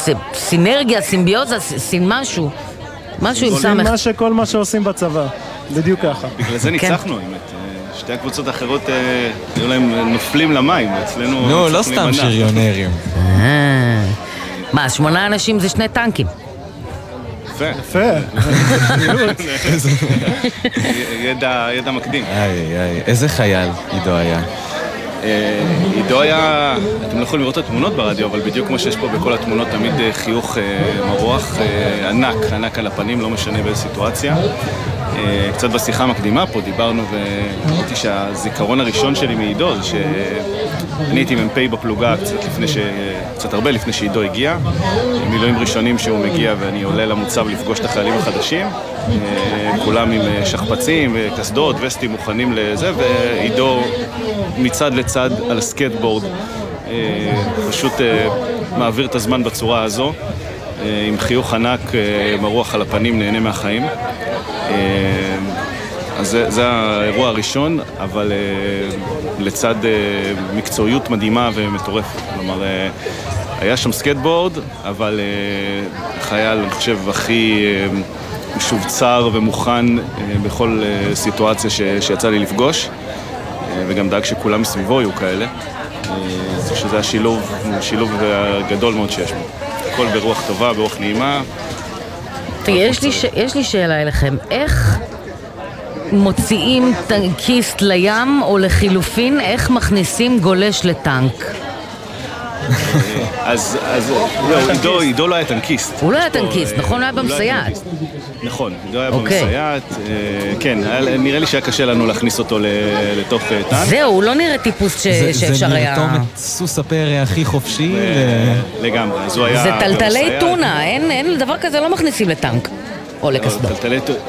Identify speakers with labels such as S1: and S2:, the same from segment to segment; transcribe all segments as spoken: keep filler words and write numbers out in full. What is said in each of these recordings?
S1: סינרגיה, סימביוזה, סין משהו. משהו עם סמך.
S2: מה שכל מה שעושים בצבא. בדיוק ככה.
S3: בגלל זה ניצחנו, האמת. שתי הקבוצות האחרות היו להם נופלים למים, אצלנו...
S4: נו, לא סתם שריונרים.
S1: מה, שמונה אנשים זה שני טנקים.
S3: יפה.
S2: יפה.
S3: ידע מקדים.
S4: איי, איי, איזה חייל עידו היה?
S3: עידו היה, אתם לא יכולים לראות את התמונות ברדיו, אבל בדיוק כמו שיש פה בכל התמונות, תמיד חיוך מרוח, ענק, ענק על הפנים, לא משנה באיזו סיטואציה. קצת בשיחה המקדימה פה דיברנו ואמרתי שהזיכרון הראשון שלי מעידו זה שאני הייתי מ"פ בפלוגה קצת לפני ש... קצת הרבה לפני שעידו הגיע, מילואים ראשונים שהוא מגיע ואני עולה למוצב לפגוש את החיילים החדשים, כולם עם שכפצים וקסדות, וסטים מוכנים לזה, ועידו מצד לצד על הסקייטבורד פשוט מעביר את הזמן בצורה הזו, עם חיוך ענק מרוח על הפנים, נהנה מהחיים. אז זה, זה האירוע הראשון, אבל לצד מקצועיות מדהימה ומטורפת. כלומר, היה שם סקייטבורד, אבל חייל, אני חושב, הכי משובצר ומוכן בכל סיטואציה ש, שיצא לי לפגוש, וגם דאג שכולם מסביבו יהיו כאלה. שזה השילוב, שילוב גדול מאוד שיש בו. הכל ברוח טובה, ברוח נעימה.
S1: יש לי, ש... יש לי שאלה אליכם, איך מוציאים טנקיסט לים, או לחילופין, איך מכניסים גולש לטנק?
S3: אז, אז, לא, עידו לא היה טנקיסט.
S1: הוא לא היה טנקיסט, נכון? הוא היה במסייעת.
S3: נכון, עידו היה במסייעת. כן, נראה לי שהיה קשה לנו להכניס אותו לתוך טנק.
S1: זהו, הוא לא נראה טיפוס שאפשר היה...
S4: זה לרתום את סוס הפרא הכי חופשי.
S3: לגמרי, אז הוא היה...
S1: זה טלטלי טונה, אין דבר כזה, לא מכניסים לטנק. או לקסדות.
S3: טלטלי טונה...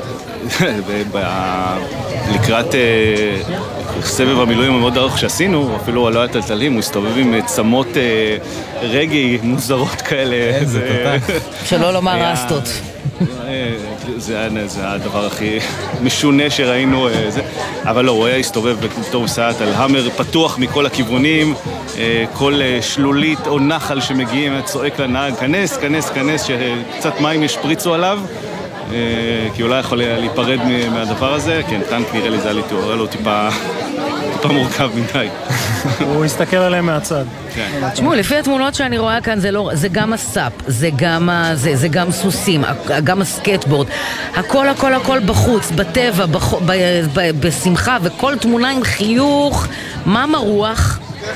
S3: לקראת סבב המילואים המאוד ארוך שעשינו, אפילו לא היה טלטלים, הוא הסתובב עם צמות רגעי מוזרות כאלה.
S4: איזה תותח.
S1: שלא לומר רסטות.
S3: זה היה הדבר הכי משונה שראינו, אבל לא, הוא היה הסתובב בתור מסייעת על המר פתוח מכל הכיוונים, כל שלולית או נחל שמגיעים, צועק לנהג, כנס, כנס, כנס, שקצת מים ישפריצו עליו, כי אולי יכול להיפרד מהדבר הזה. כן, טנק נראה לי זה היה לו טיפה מורכב מדי.
S2: הוא הסתכל עליהם מהצד.
S1: תשמעו, לפי התמונות שאני רואה כאן, זה גם הסאפ, זה גם סוסים, גם הסקייטבורד, הכל הכל הכל בחוץ, בטבע, בשמחה, וכל תמונה עם חיוך. מה מרוח?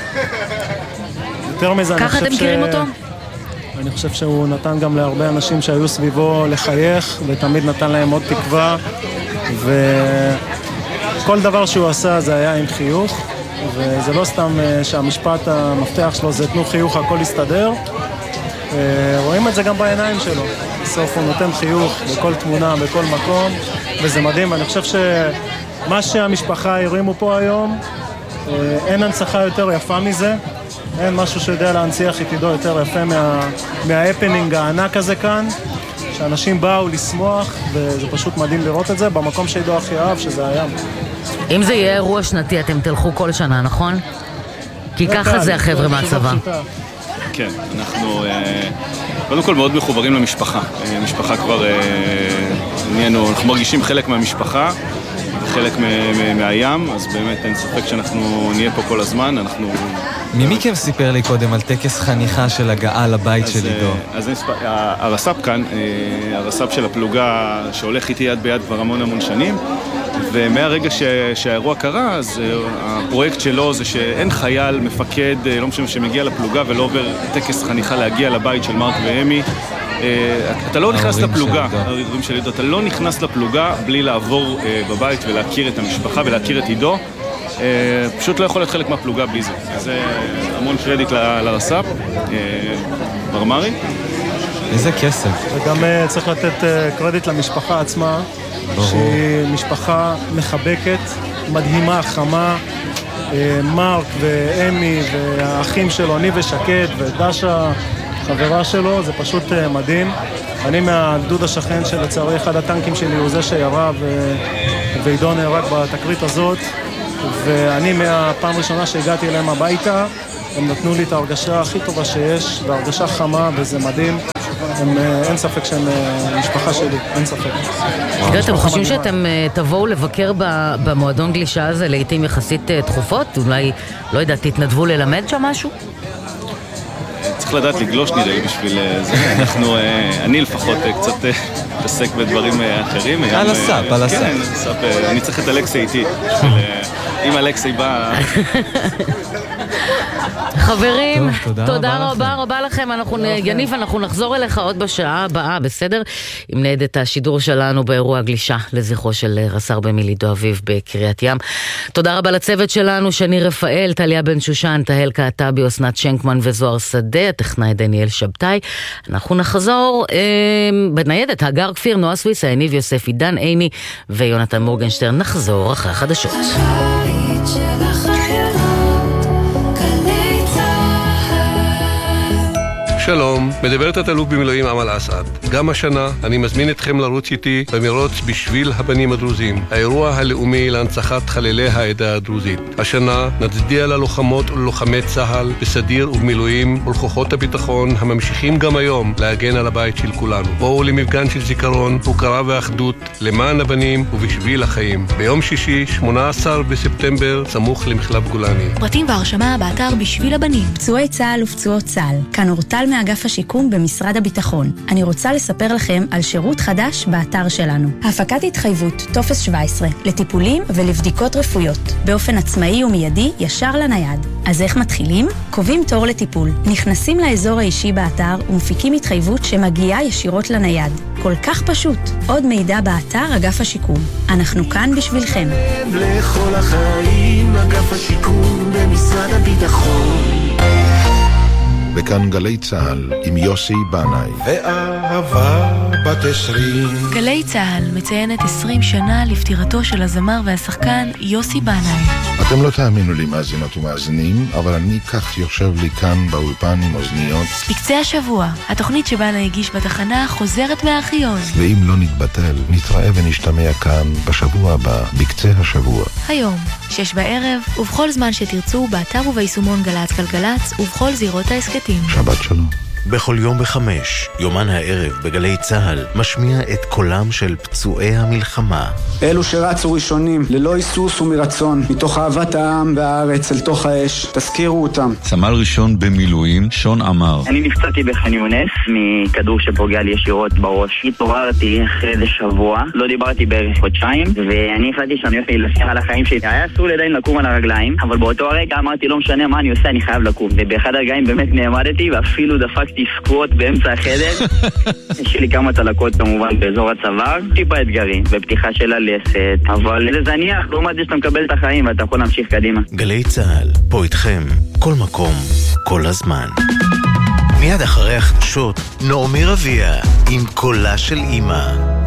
S2: יותר מזה,
S1: ככה אתם מכירים אותו?
S2: אני חושב שהוא נתן גם להרבה אנשים שהיו סביבו לחייך, ותמיד נתן להם עוד תקווה, וכל דבר שהוא עשה זה היה עם חיוך, וזה לא סתם שהמשפט המפתח שלו זה תנו חיוך, הכל יסתדר. רואים את זה גם בעיניים שלו. בסוף הוא נותן חיוך בכל תמונה, בכל מקום, וזה מדהים. אני חושב שמה שהמשפחה הרימו פה היום, אין הנצחה יותר יפה מזה. אין משהו שיודע להנציח את עידו יותר יפה מה, מההפנינג הענק הזה כאן, שאנשים באו לשמוח, וזה פשוט מדהים לראות את זה, במקום שעידו הכי אהב, שזה הים.
S1: אם זה יהיה אירוע שנתי, אתם תלכו כל שנה, נכון? כי ככה זה החבר'ה מהצבא.
S3: כן, אנחנו קודם כל מאוד מחוברים למשפחה. משפחה כבר נהיינו, אנחנו מרגישים חלק מהמשפחה, חלק מהים, אז באמת אין ספק שאנחנו נהיה פה כל הזמן. אנחנו...
S4: מי מכם סיפר לי קודם על טקס חניכה של הגעה לבית של עידו?
S3: אז הרס"פ כאן, הרס"פ של הפלוגה שהולך איתי יד ביד כבר המון המון שנים, ומהרגע שהאירוע קרה, אז הפרויקט שלו זה שאין חייל, מפקד, לא משנה שמגיע לפלוגה ולא עובר טקס חניכה להגיע לבית של מרק ואמי. אתה לא נכנס לפלוגה, ההורים של עידו, אתה לא נכנס לפלוגה בלי לעבור בבית ולהכיר את המשפחה ולהכיר את עידו. פשוט לא יכול להיות חלק מהפלוגה בלי זה. אז המון קרדיט לרס"פ, ברמרי.
S4: איזה כסף.
S2: וגם צריך לתת קרדיט למשפחה עצמה, שהיא משפחה מחבקת, מדהימה, חמה. מרק ואמי והאחים שלו, אני ושקד ודשה, חברה שלו, זה פשוט מדהים. אני מהגדוד השכן שלצערי אחד הטנקים שלי הוא זה שירה ועידו נהרג בתקרית הזאת, ואני מהפעם ראשונה שהגעתי אליהם הביתה, הם נתנו לי את ההרגשה הכי טובה שיש, והרגשה חמה, וזה מדהים. הם, אין ספק שהם משפחה שלי, אין ספק.
S1: אתם חושבים שאתם תבואו לבקר במועדון גלישה הזה לעתים יחסית תכופות? אולי, לא יודע, תתנדבו ללמד שם משהו?
S3: צריך לדעת לגלוש נראה לי בשביל זה. אנחנו, אני לפחות קצת מתעסק בדברים אחרים.
S4: על הסאפ, על הסאפ.
S3: כן, סאפ. אני צריך את אלכסי איתי. אם אלכסי בא...
S1: חברים,
S4: טוב, תודה,
S1: תודה
S4: רבה,
S1: רבה רבה לכם. אנחנו, יניב, אנחנו נחזור אליך עוד בשעה הבאה, בסדר? עם ניידת השידור שלנו באירוע גלישה לזכרו של רס"ר במיל' דו אביב בקריית ים. תודה רבה לצוות שלנו, שני רפאל, טליה בן שושן, תהל קעטבי, אסנת שנקמן וזוהר שדה, הטכנאי דניאל שבתאי. אנחנו נחזור אה, בניידת, הגר כפיר, נועה סוויסה, יניב יוסף, עידן עיני ויונתן מורגנשטרן. נחזור אחרי החדשות.
S5: שלום, מדברת התלוף במילואים אמל אסעד. גם השנה אני מזמין אתכם לרוץ איתי במרוץ בשביל הבנים הדרוזים, האירוע הלאומי להנצחת חללי העדה הדרוזית. השנה נצדיע ללוחמות וללוחמי צה"ל בסדיר ובמילואים ולכוחות הביטחון הממשיכים גם היום להגן על הבית של כולנו. בואו למפגן של זיכרון, הוקרה ואחדות למען הבנים ובשביל החיים. ביום שישי, שמונה עשר בספטמבר, סמוך למחלף גולני.
S6: פרטים והרשמה באתר בשביל הבנים. פצועי צה"ל ופצועות צה"ל. כאן אורטל מאגף השיקום במשרד הביטחון. אני רוצה לספר לכם על שירות חדש באתר שלנו. הפקת התחייבות, טופס שבע עשרה, לטיפולים ולבדיקות רפואיות, באופן עצמאי ומיידי ישר לנייד. אז איך מתחילים? קובעים תור לטיפול. נכנסים לאזור האישי באתר ומפיקים התחייבות שמגיעה ישירות לנייד. כל כך פשוט. עוד מידע באתר אגף השיקום. אנחנו כאן בשבילכם.
S7: לכל החיים, אגף השיקום במשרד הביטחון.
S8: וכאן גלי צהל עם יוסי בנאי.
S7: ואהבה בת עשרים.
S6: גלי צהל מציינת עשרים שנה לפטירתו של הזמר והשחקן יוסי בנאי.
S8: אתם לא תאמינו לי מאזינות ומאזינים, אבל אני כך יושב לי כאן באולפן עם אוזניות.
S6: בקצה השבוע, התוכנית שבנאי הגיש בתחנה חוזרת מהארכיון.
S8: ואם לא נתבטל, נתראה ונשתמע כאן בשבוע הבא, בקצה השבוע.
S6: היום, שש בערב, ובכל זמן שתרצו, באתר וביישומון גלץ גלגלץ, ובכל זירות העסקתים.
S8: שבת שלום.
S7: בכל יום בחמש, יומן הערב בגלי צהל, משמיע את קולם של פצועי המלחמה.
S9: אלו שרצו ראשונים, ללא היסוס ומרצון, מתוך אהבת העם והארץ אל תוך האש, תזכירו אותם.
S10: סמל ראשון במילואים, שון אמר.
S11: אני נפצעתי בח'אן יונס, מכדור שפוגע לי ישירות בראש. התעוררתי אחרי איזה שבוע, לא דיברתי בערך חודשיים, ואני החלטתי שאני הולך להילחם על החיים שלי. היה אסור לי עדיין לקום על הרגליים, אבל באותו הרגע אמרתי, לא משנה מה אני עושה, אני חייב לקום. ובאחד הרגעים באמת נעמדתי, ואפילו דפקתי סקווט באמצע החדר. יש לי כמה תלקות כמובן באזור הצוואר, טיפה אתגרים, בפתיחה של הלסת, אבל זה זניח, לעומת זה שאתה מקבל את החיים ואתה יכול להמשיך קדימה.
S7: גלי צהל, פה איתכם, כל מקום, כל הזמן. מיד אחרי החדשות, נעמי רביע עם קולה של אמא.